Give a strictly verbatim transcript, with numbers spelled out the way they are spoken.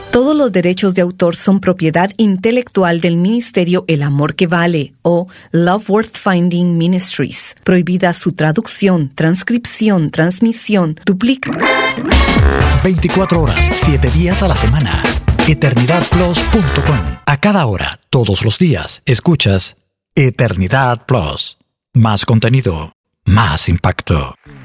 Todos los derechos de autor son propiedad intelectual del Ministerio El Amor que Vale o Love Worth Finding Ministries. Prohibida su traducción, transcripción, transmisión, duplica. veinticuatro horas, siete días a la semana. eternidad plus punto com. A cada hora, todos los días, escuchas Eternidad Plus. Más contenido, más impacto.